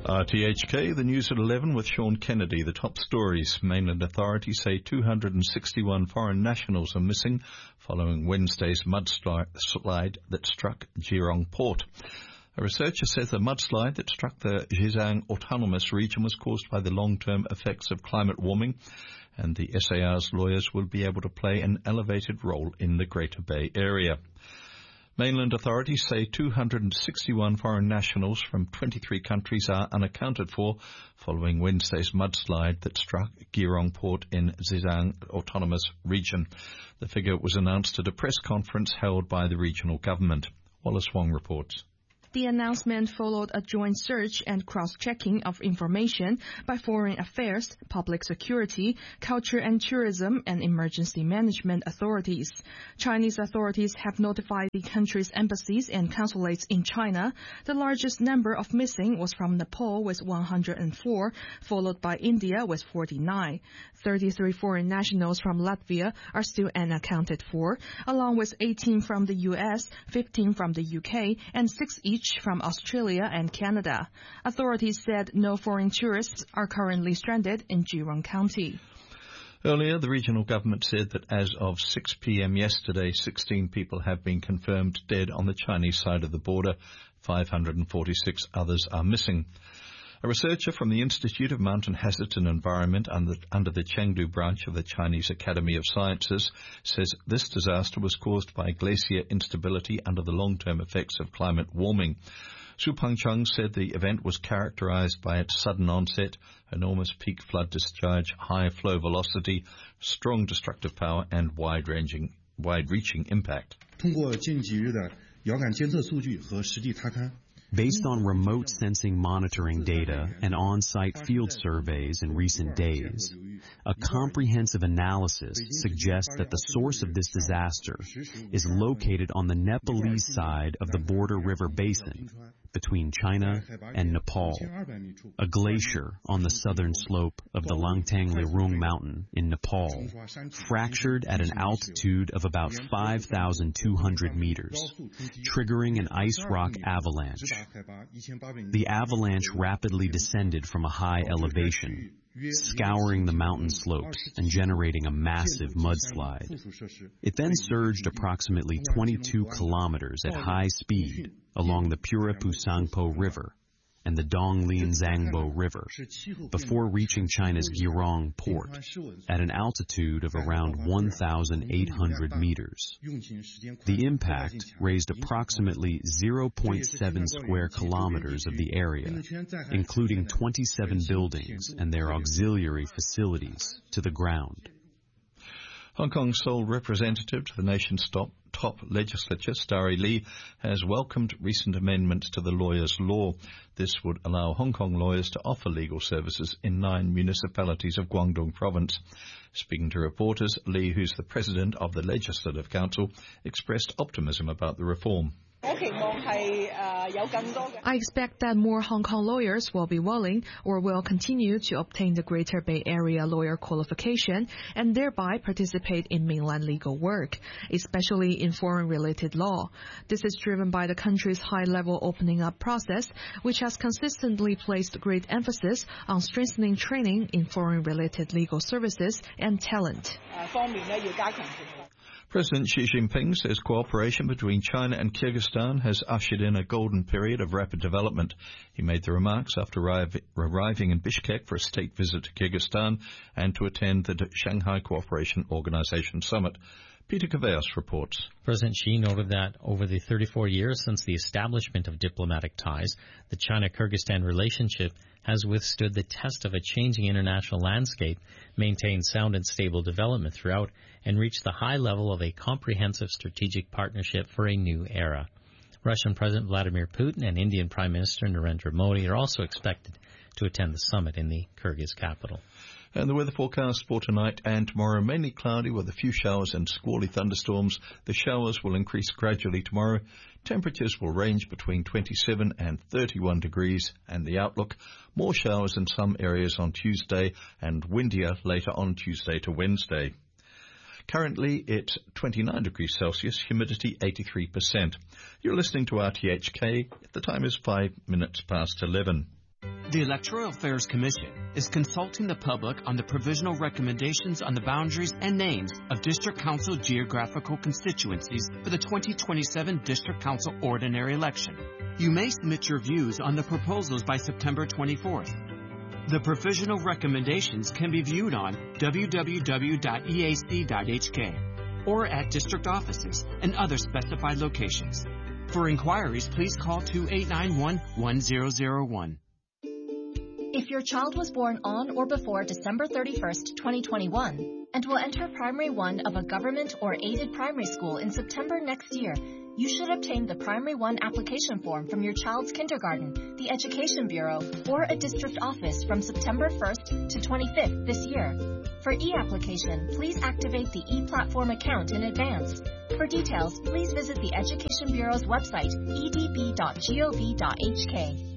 RTHK, the news at 11 with Sean Kennedy. The top stories. Mainland authorities say 261 foreign nationals are missing following Wednesday's mudslide that struck Geelong Port. A researcher says the mudslide that struck the Xizang Autonomous Region was caused by the long-term effects of climate warming, and the SAR's lawyers will be able to play an elevated role in the Greater Bay Area. Mainland authorities say 261 foreign nationals from 23 countries are unaccounted for following Wednesday's mudslide that struck Geelong Port in Xizang Autonomous Region. The figure was announced at a press conference held by the regional government. Wallace Wong reports. The announcement followed a joint search and cross-checking of information by Foreign Affairs, Public Security, Culture and Tourism, and Emergency Management authorities. Chinese authorities have notified the country's embassies and consulates in China. The largest number of missing was from Nepal with 104, followed by India with 49. 33 foreign nationals from Latvia are still unaccounted for, along with 18 from the U.S., 15 from the UK, and 6 each from Australia and Canada. Authorities said no foreign tourists are currently stranded in Geelong County. Earlier, the regional government said that as of 6 p.m. yesterday, 16 people have been confirmed dead on the Chinese side of the border. 546 others are missing. A researcher from the Institute of Mountain Hazards and Environment under the Chengdu branch of the Chinese Academy of Sciences says this disaster was caused by glacier instability under the long-term effects of climate warming. Su Pengcheng said the event was characterized by its sudden onset, enormous peak flood discharge, high flow velocity, strong destructive power, and wide-reaching impact. Based on remote sensing monitoring data and on-site field surveys in recent days, a comprehensive analysis suggests that the source of this disaster is located on the Nepalese side of the border river basin between China and Nepal. A glacier on the southern slope of the Langtang Lirung mountain in Nepal fractured at an altitude of about 5,200 meters, triggering an ice rock avalanche. The avalanche rapidly descended from a high elevation, scouring the mountain slopes and generating a massive mudslide. It then surged approximately 22 kilometers at high speed along the Puripusangpo River and the Donglin Zangbo River before reaching China's Geelong Port at an altitude of around 1,800 meters. The impact raised approximately 0.7 square kilometers of the area, including 27 buildings and their auxiliary facilities, to the ground. Hong Kong's sole representative to the nation's top legislature, Starry Lee, has welcomed recent amendments to the lawyers' law. This would allow Hong Kong lawyers to offer legal services in 9 municipalities of Guangdong province. Speaking to reporters, Lee, who's the president of the Legislative Council, expressed optimism about the reform. I expect that more Hong Kong lawyers will be willing or will continue to obtain the Greater Bay Area lawyer qualification and thereby participate in mainland legal work, especially in foreign-related law. This is driven by the country's high-level opening up process, which has consistently placed great emphasis on strengthening training in foreign-related legal services and talent. President Xi Jinping says cooperation between China and Kyrgyzstan has ushered in a golden period of rapid development. He made the remarks after arriving in Bishkek for a state visit to Kyrgyzstan and to attend the Shanghai Cooperation Organization Summit. Peter Caveos reports. President Xi noted that over the 34 years since the establishment of diplomatic ties, the China-Kyrgyzstan relationship has withstood the test of a changing international landscape, maintained sound and stable development throughout, and reached the high level of a comprehensive strategic partnership for a new era. Russian President Vladimir Putin and Indian Prime Minister Narendra Modi are also expected to attend the summit in the Kyrgyz capital. And the weather forecast for tonight and tomorrow, mainly cloudy with a few showers and squally thunderstorms. The showers will increase gradually tomorrow. Temperatures will range between 27 and 31 degrees. And the outlook, more showers in some areas on Tuesday and windier later on Tuesday to Wednesday. Currently, it's 29 degrees Celsius, humidity 83%. You're listening to RTHK. The time is 5 minutes past 11. The Electoral Affairs Commission is consulting the public on the provisional recommendations on the boundaries and names of District Council geographical constituencies for the 2027 District Council ordinary election. You may submit your views on the proposals by September 24th. The provisional recommendations can be viewed on www.eac.hk or at district offices and other specified locations. For inquiries, please call 2891-1001. If your child was born on or before December 31st, 2021, and will enter Primary 1 of a government or aided primary school in September next year, you should obtain the Primary 1 application form from your child's kindergarten, the Education Bureau, or a district office from September 1st to 25th this year. For e-application, please activate the e-platform account in advance. For details, please visit the Education Bureau's website, edb.gov.hk.